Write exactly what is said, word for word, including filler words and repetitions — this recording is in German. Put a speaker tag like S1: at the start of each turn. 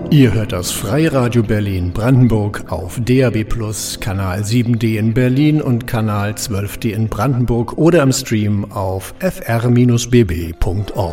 S1: Ihr hört das Freiradio Berlin Brandenburg auf D A B plus, Kanal sieben D in Berlin und Kanal zwölf D in Brandenburg oder im Stream auf f r Bindestrich b b Punkt org.